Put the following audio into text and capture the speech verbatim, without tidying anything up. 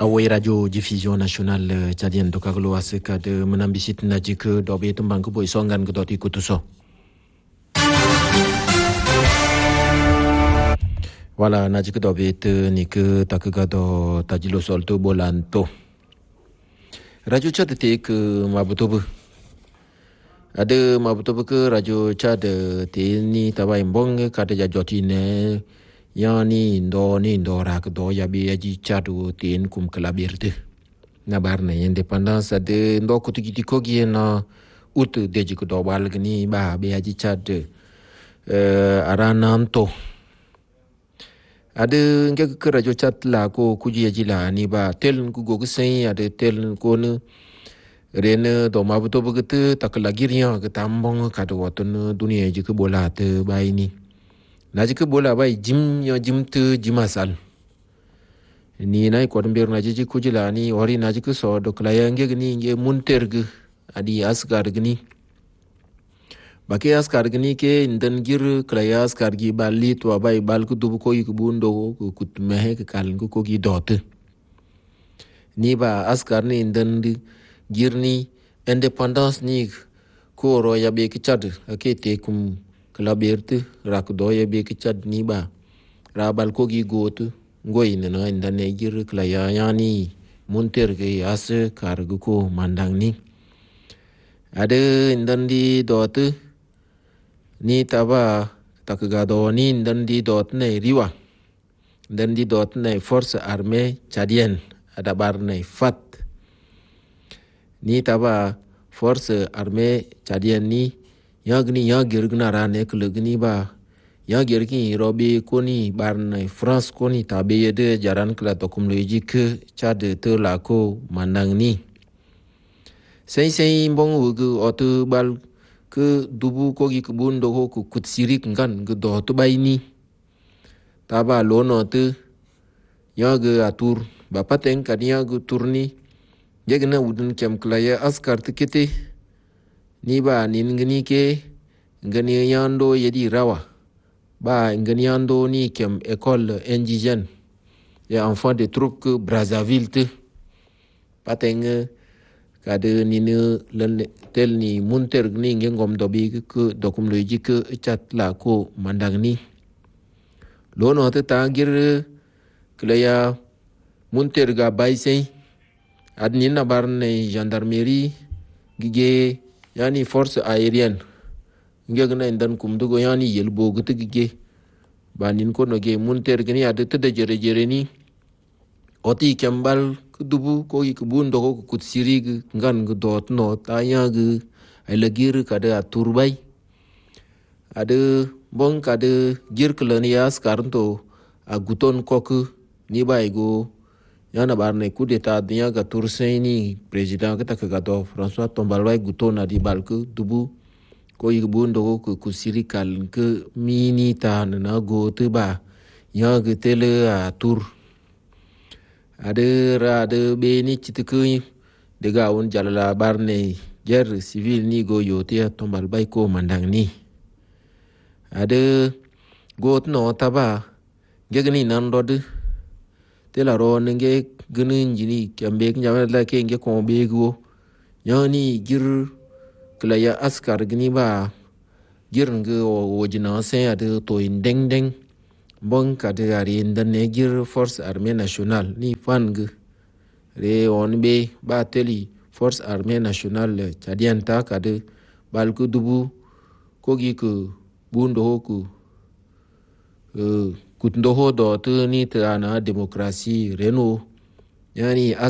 awai radio diffusion nationale tchadienne to kaglo aseka de menambisit najik dobe tumbang ko boy songan ko doti kutuso. Wala najik dobe te ni ke takaga do tajilo solto bolanto. Radio chat te ke mabutobu. Ada mabutobu ke radio chat te ni tabai mbong ka de joti ne yani ndo ni ndo rak do ya bi aji chadu tin kum klabirte na barne independence de ndo ko tigi ko gi na ut de ji ko do bal gni ba bi aji chad eh arananto ade nge ko radio chat la ko kuji aji la ni ba tel ku go sen ade tel ko ne ren do mabuto begitu tak lagirnya ke tambong ka do wotun dunia ji ko bola te bai ni najike bola bai jim yo jim tu jimasal ni nai ko mbir najiji kujila ni ori najike so do klayange gni nge munterg adi asgar gni bake asgar gni ke ndan gir klayas kargi bali to bai bal ku dubu ko yik bundo ku kutmehe ke kalin ko gi dot ni ba asgar ni ndan girni independence ni ko ro ya be ki chad ke te kum klabirte rak doye be ki chad ni ba rabal ko gi gotu ngoy ne na inda ne gir klaya yani munter ge as kargu ko mandang ni ade indandi dot ni taba takga do ni indandi dot ne riwa indandi dot ne force armée tchadienne ada bar ne fat ni taba force armée tchadienne ni yagni yagir gna rane klugni ba yagir ki robi koni barna France koni tabe yede jaran kla tokum logik chad te la ko manang ni sei sei mbong ugu otu bal ke dubu ko gi kubun do ko kut sirik ngan ge do to bai ni taba lono te yag atur bapateng kania gu turni yegna udun kem klaya askar tikete ni ba nin ngani ke ngani yando yedi rawa ba ngani yando ni kem école indigène et enfant de troupes Brazzaville te pateng kade ni ne tel ni munter ni ngom dobi ke dokum logique chat la ko mandang ni lono te tangir klaya munter ga baisei adni na barne gendarmerie gige yani force aérienne ngegna ndan kum dugo yani yelbo gutige banin ko no ge munter gni ade te de jere jere ni oti kembal kudubu ko ikbun do ko kutsirig ngan gdot no taya gu alegir kada turbay ade bon kada gir klanias karnto aguton kok ni baygo yana barne coup d'état dia ga turseni président ka takagato François Tombalway gutona di balku dubu ko yigbu ndo ko kusirikal ke minita na go teba ya ga tele a tur ade ra de beni chitku de ga on jalala barne guerre civil ni go yote Tombalway ko mandang ni ade got no taba gegni nan rod tela ro nge gnin jini kambe nyama la ke nge ko bego yani gir klaya askar gni ba gir nge o wojina se ade to indeng deng bon ka de ari ndane gir force armée nationale ni fang re on be ba teli force armée nationale tchadienne ta ka de balku dubu ko gi ko bundo ko euh kutndo ho do to ni tana demokrasi reno yani